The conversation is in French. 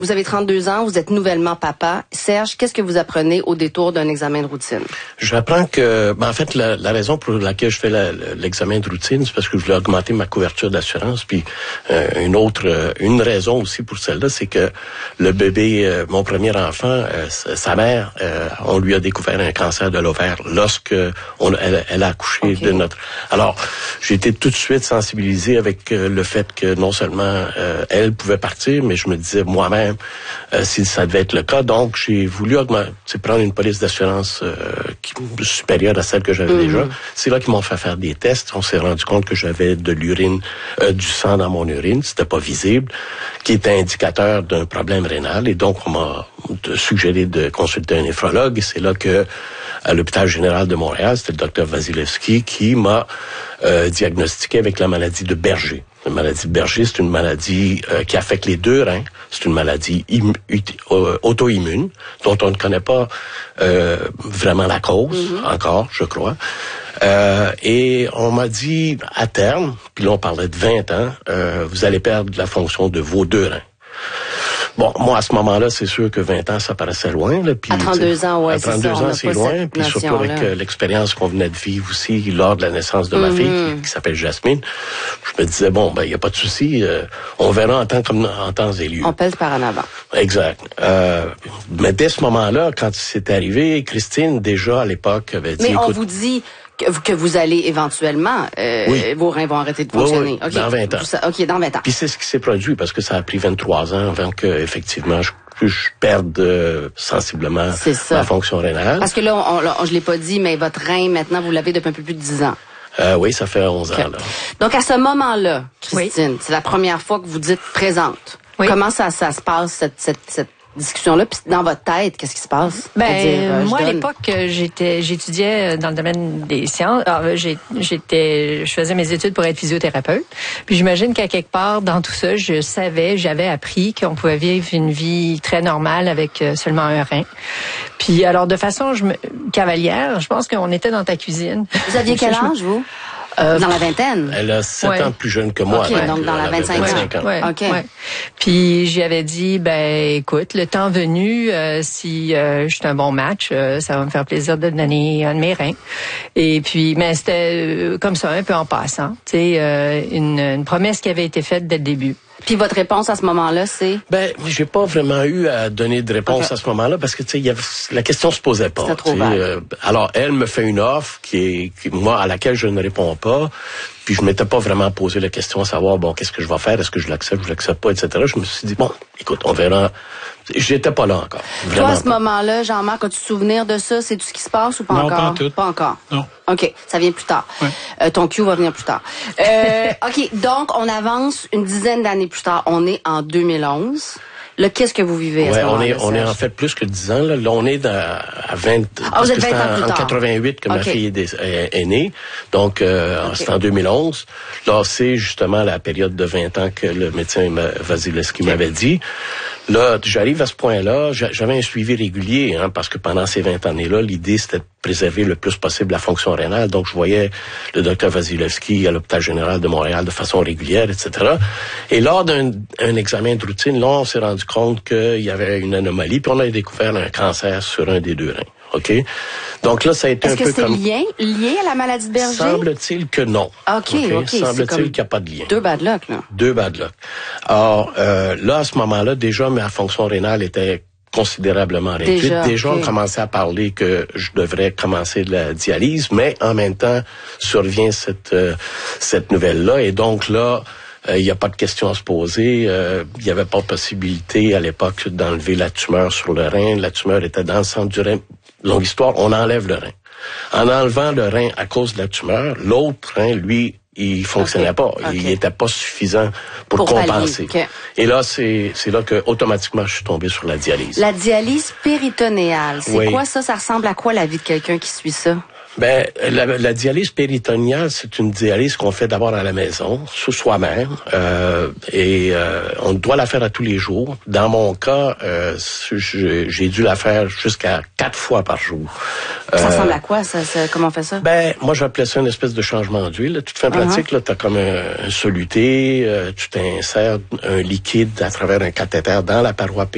Vous avez 32 ans, vous êtes nouvellement papa. Serge, qu'est-ce que vous apprenez au détour d'un examen de routine? J'apprends que, en fait, la raison pour laquelle je fais l'examen de routine, c'est parce que je voulais augmenter ma couverture d'assurance. Puis une raison aussi pour celle-là, c'est que le bébé, mon premier enfant, sa mère, on lui a découvert un cancer de l'ovaire lorsque elle a accouché de notre. Alors, j'ai été tout de suite sensibilisé avec le fait que non seulement elle pouvait partir, mais je me disais moi-même si ça devait être le cas. Donc, j'ai voulu prendre une police d'assurance supérieure à celle que j'avais déjà. C'est là qu'ils m'ont fait faire des tests. On s'est rendu compte que j'avais de l'urine, du sang dans mon urine. C'était pas visible, qui était indicateur d'un problème rénal. Et donc, on m'a suggéré de consulter un néphrologue. Et c'est là que, à l'hôpital général de Montréal, c'était le docteur Vasilevski qui m'a diagnostiqué avec la maladie de Berger. La maladie de Berger, c'est une maladie qui affecte les deux reins. C'est une maladie auto-immune dont on ne connaît pas vraiment la cause encore, je crois. Et on m'a dit, à terme, puis là on parlait de 20 ans, vous allez perdre la fonction de vos deux reins. Bon, moi, à ce moment-là, c'est sûr que 20 ans, ça paraissait loin. Là, puis, à 32 ans, ouais, à 32 ans, c'est loin. Puis surtout avec l'expérience qu'on venait de vivre aussi lors de la naissance de ma fille, qui s'appelle Jasmine, je me disais, bon, ben, il n'y a pas de souci. On verra en temps et lieu. On pèse par en avant. Exact. Mais dès ce moment-là, quand c'est arrivé, Christine, déjà, à l'époque, avait dit... Mais on vous dit... que vous allez éventuellement, vos reins vont arrêter de fonctionner. Oui, okay. Dans 20 ans. OK, dans 20 ans. Puis c'est ce qui s'est produit parce que ça a pris 23 ans avant que, effectivement, je perde sensiblement ma fonction rénale. Parce que là, je l'ai pas dit, mais votre rein, maintenant, vous l'avez depuis un peu plus de 10 ans. Oui, ça fait 11 ans. Là. Donc, à ce moment-là, Christine, c'est la première fois que vous dites présente. Oui. Comment ça se passe, cette discussion-là, puis dans votre tête, qu'est-ce qui se passe? Moi, à l'époque, j'étudiais dans le domaine des sciences. Alors, je faisais mes études pour être physiothérapeute. Puis j'imagine qu'à quelque part, dans tout ça, j'avais appris qu'on pouvait vivre une vie très normale avec seulement un rein. Puis alors, de façon cavalière, je pense qu'on était dans ta cuisine. Vous aviez quel âge, vous? Dans la vingtaine? Elle a 7 ans plus jeune que moi. OK, donc dans la 25 ans. Ouais, OK. Ouais. Puis j'y avais dit, écoute, le temps venu, si je suis un bon match, ça va me faire plaisir de donner un de mes reins. Et puis, mais c'était comme ça, un peu en passant. Tu sais, une promesse qui avait été faite dès le début. Puis votre réponse à ce moment-là, c'est? J'ai pas vraiment eu à donner de réponse à ce moment-là parce que tu sais, la question se posait pas. C'était trop vague. Alors elle me fait une offre moi à laquelle je ne réponds pas. Puis je m'étais pas vraiment posé la question à savoir qu'est-ce que je vais faire, est-ce que je l'accepte, je l'accepte pas, etc. Je me suis dit écoute, on verra. J'étais pas là encore. Toi, à ce moment-là, Jean-Marc, as-tu souvenir de ça? C'est tout ce qui se passe ou pas encore? Non, pas en tout. Pas encore. Non. OK, ça vient plus tard. Ouais. Ton cue va venir plus tard. OK, donc on avance une dizaine d'années plus tard. On est en 2011. Là, qu'est-ce que vous vivez à ce moment-là? On est en fait plus que 10 ans. Là, on est à 20... vous êtes 20 ans plus tard. En 88 que ma fille est née. Donc, c'est en 2011. Là, c'est justement la période de 20 ans que le médecin Vasilevski m'avait dit. Là, j'arrive à ce point-là. J'avais un suivi régulier, parce que pendant ces 20 années-là, l'idée, c'était de préserver le plus possible la fonction rénale. Donc, je voyais le docteur Vasilevski à l'hôpital général de Montréal de façon régulière, etc. Et lors d'un examen de routine, là, on s'est rendu compte qu'il y avait une anomalie, puis on a découvert un cancer sur un des deux reins. OK? Donc là, ça a été un peu comme... Est-ce que c'est lié à la maladie de Berger? Semble-t-il que non. OK. Semble-t-il qu'il n'y a pas de lien. Deux bad luck, là. Deux bad luck. Alors, là, à ce moment-là, déjà, ma fonction rénale était considérablement réduite. Déjà, on commençait à parler que je devrais commencer de la dialyse, mais en même temps, survient cette nouvelle-là. Et donc là, il n'y a pas de question à se poser. Il n'y avait pas de possibilité à l'époque d'enlever la tumeur sur le rein. La tumeur était dans le centre du rein. Longue histoire, on enlève le rein. En enlevant le rein à cause de la tumeur, l'autre rein, lui, il fonctionnait pas. Il n'était pas suffisant pour compenser. Et là, c'est là que automatiquement je suis tombé sur la dialyse. La dialyse péritonéale, c'est quoi ça? Ça ressemble à quoi la vie de quelqu'un qui suit ça? La dialyse péritonéale, c'est une dialyse qu'on fait d'abord à la maison, sous soi-même, et on doit la faire à tous les jours. Dans mon cas, j'ai dû la faire jusqu'à 4 fois par jour. Ça ressemble à quoi, ça? Comment on fait ça? Moi, j'appelais ça une espèce de changement d'huile. Toute fin pratique, là, t'as comme un soluté, tu t'insères un liquide à travers un cathéter dans la paroi